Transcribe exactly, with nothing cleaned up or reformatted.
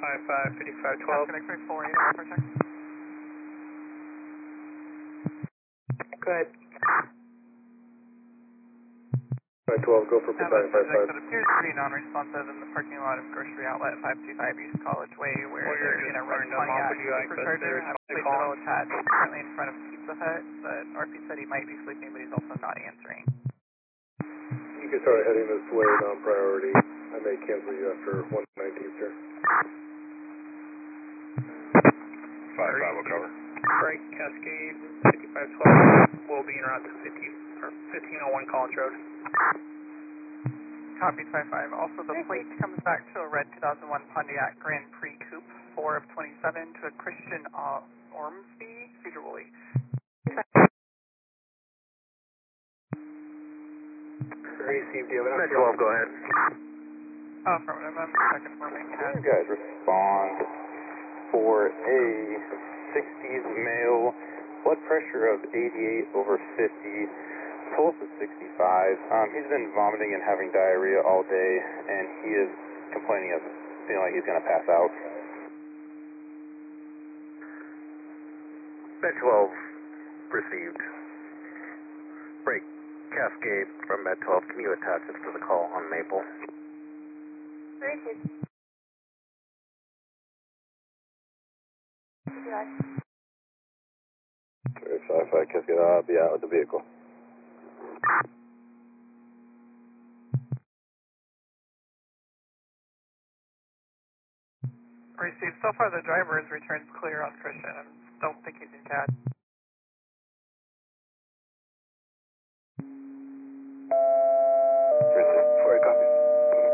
five five, fifty-five twelve. Connect three four eight, Alpha check. Go ahead. five twelve, go for Now, five the five subject five. that appears to be non-responsive in the parking lot of Grocery Outlet five two five East College Way, where Well, they're you're in a just red turned them off. Pontiac Would you like us to Supercharger. respond Have to plate call? middle attached, currently in front of Pizza Hut, but R P said he might be sleeping, but he's also not answering. You can start heading this way, non-priority. I may cancel you after one nineteen, sir. five five will cover. Break, Cascade, fifty-five twelve. We'll be en route to fifteen, or fifteen oh one College Road. Copy five five. Also, the plate comes back to a red two thousand one Pontiac Grand Prix Coupe, four of twenty-seven, to a Christian uh, Ormsby, Cedar Woolley. Received, you have an twelve, go ahead. Oh, affirmative. I'm second forming. Can you guys respond for a sixties male, blood pressure of eighty-eight over fifty, pulse of sixty-five. Um, he's been vomiting and having diarrhea all day, and he is complaining of feeling like he's going to pass out. Med twelve received. Break, Cascade from Med twelve. Can you attach this to the call on Maple? Received. five five, Cascade, I'll be out with the vehicle. Received. So far, the driver has returned clear on Christian. I don't think he's in C A D.